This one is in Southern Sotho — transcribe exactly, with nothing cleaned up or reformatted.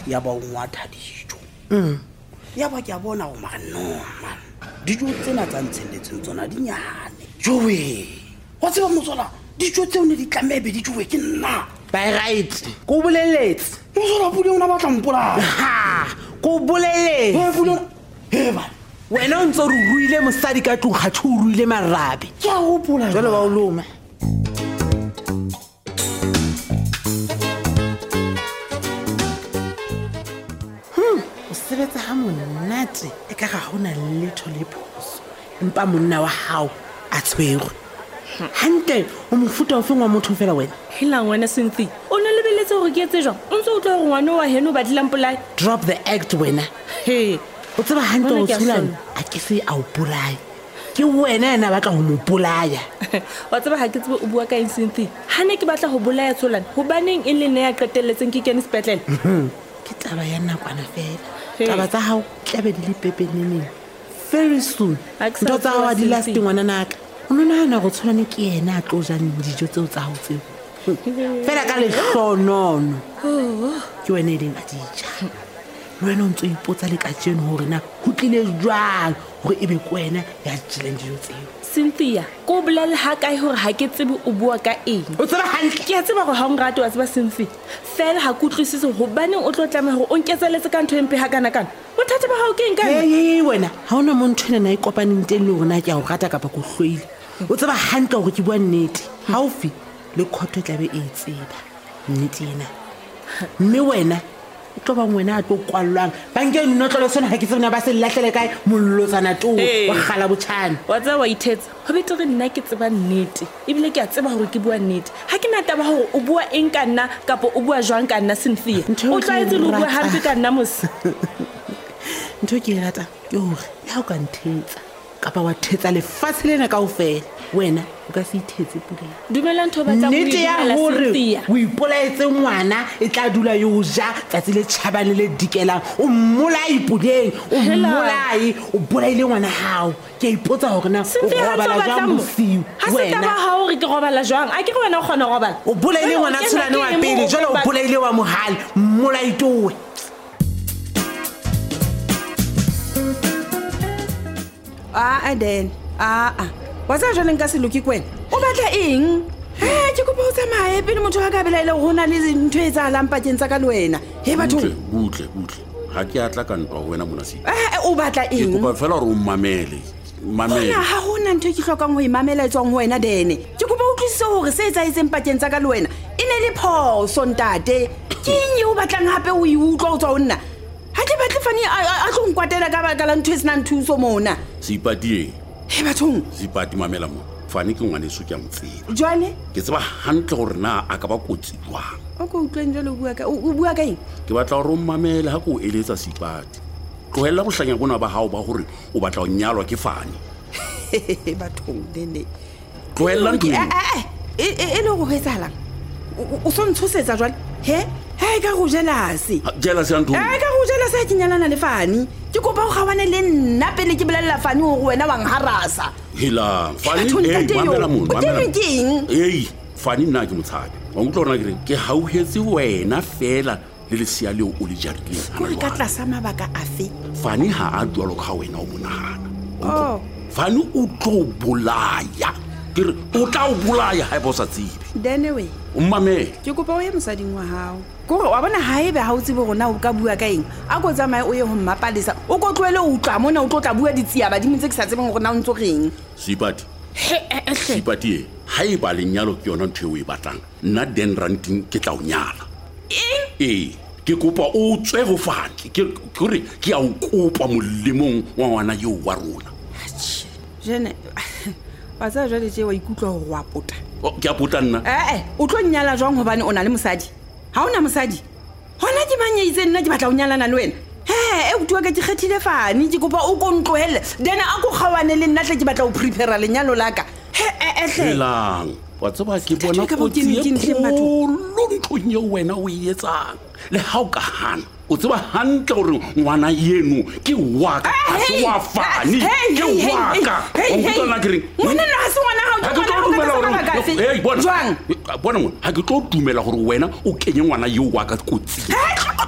ya ba o ngwatha dijo mm ya ba ke a bona go ma no man dijo tsena tsa ntshelletseng tsona di nyane jowe wa tseba mosola dijo tseo ne di tlamebe di jowe ke nna by right go boleletse mosola pudi ona batla mpola ha go boleletse he pudi he ba wena o ntse o ruile mosadi ka tlong ga tshuru ruile marabe ke a gopola jalo ba o loma sebetsa ha monate e ka ga gona letho le phoso empa monna wa hao a tshwerwe hante o mofuta o fengwa motho fela wena helang wena Cynthia o ne lebeletse gore ke etse jang o ntse o tla go ngwana wa heno ba dilang polai drop the act wena he o tseba hante o tshulana a ke se a o polai ke wena ena batla go mo polaya wa tseba ha ke tsebe o bua ka Cynthia ha ne ke batla go bolaya tshulana ho baneng e le ne ya qetelletseng ke kene sepetlele ke taba ya nakwana fela taba tsa hao tlabe di le pepeneneng very soon ntho tsa hao di last ngwana naka o nona na go tshwana ke yena a tlo jang dijo tseo tsa hao tseo fela ka lehlonono ke wena e leng a dija wena o ntse o ipotsa le ka jeno hore na ho tlile jwang gore ebe kwena ya jileng dijo tseo Cynthia ko bolale ha kae hore ha ke tsebe o bua ka eng o tseba hantle ke a tseba go ha o nrate wa tseba Cynthia fela ha ku tlwisise go baneng o tlo tlame hore o nketseletse ka ntho empe ha kana kana bothata ba hao ke eng kana hey wena ha ona mo ntho ena e kopaneng teng le rona ke a go rata kapa go hloile o tseba hantle gore ke bua nnete haufi le khotho tlabe e tseba nnete ena mme wena o tlo ba ngwena a tlo kwallwang ba nke nnotlo le sona ha ke tsena ba se lahlele kae mollotsana to wa gala botshana wa tsa wa ithetsa ho betere nna ke tseba nnete ebile ke a tseba hore ke bua nnete ha ke nata ba hore o bua eng ka nna kapa o bua jwang ka nna Cynthia o tla itse lo bua hampe ka nna mos ntho ke rata ke hore ya o ka nthetsa kapa wa thetsa le fatshe lena kaofela wena o ka se ithetse puleng dumela ntho ba tsa go dumela Cynthia o ipolaetse ngwana e tla dula yo ja tsatsi le tšhabane le dikelang o mmolai puleng o mmolai o bolaile ngwana hao ke ipotsa hore na o robala jang bosiu wena ha se taba ha hore ke robala jang a ke re wena o kgona go robala o bolaile ngwana tshilane wa pele jalo o bolaile wa mohale mmolai towe ah Aden ah ah wa tsa jwale nka se loki kwena o batla eng eh ke kopa o tsamaye pele motho wa ka belaile go na le ntho e tsa lampakeng tsa ka le wena he batho butle butle ha ke atla ka ntwa wena mona se eh o batla eng ke kopa fela re o mamele mamele ha hona ntho ke hlokang ho imamela etswang ho wena Dene ke kopa o tlise hore se etsa itseng pakeng tsa ka le wena e ne le phoso ntate ke eng o batlang hape o e utlwa o tswa onna ha ke batle fani a tlo nkwatela ka ba ka la ntho e sena nthuso mona Sipatie he bathong Sipati mamela mo fane ke ngwane so ke a mtseba jwale ke tseba hantle gore na a ka ba kotsi jwang o go utlweng jalo o bua ka o bua ka eng ke batla gore o mamele ha ko eletsa Sipati tlohella go hlanya bona ba hao ba gore o batla go nyalwa ke fane bathong Dene tlohella ntwe e e le go hetsalang o so ntshosetsa jwale he he ka go jealous jealous ya ntho eh ka go jealous ha ke nyalana le fane ke kopa go gawane le nna pele ke bolella fane go wena wa ngharasa hela fane eh mamela mo mamela eh fane nna ke motshabi wa ngutlo rona ke ke hauhetse wena fela le le sia leo o le jarile go ka tlasa mabaka afe fane ha a dwalo ka wena o monagana oh fane o tlo bolaya ke re o tla o bolaya ha e bosa tsibe Dene we o mamele ke kopa o ye mosading wa hao gore wa bona ha ebe ha o tsebe rona o ka bua ka eng a go tsamaye o ye ho mmapalesa o go tloele o tla mona o tlo tla bua ditsia ba di motse ke sa tsebeng gore na o ntso reng Sipati he eh Sipati ha e ba lenyalo ke yona ntho e o e batlang nna Den Ranting ke tla o nyala eng eh ke kopa o tswe go fane ke gore ke a o kopa molemong wa ngwana yo wa rona jene ba tsa jwale je wa ikutlwa go wa pota o ke a pota nna eh eh o tlo nyala jwang hobane o na le mosadi ha ona mosadi hona ke banyeitse nna ke batla o nyalana le wena he e o tuwa ka ke kgethile fane ke kopa o kontlohelle then a go kgawane le nna tle ke batla o prepare lenyalo laka he eh hle elang wa tsaba ke bona go tsie lo ntho nye wena o e etsang le ha o ka hana o tseba hantle gore ngwana yeno ke waka a se wa fane ke waka o ntona ke reng ngwana na se ngwana ha o hey bona bona ha ke tlo dumela gore wena o kenye ngwana yo wa ka kotsi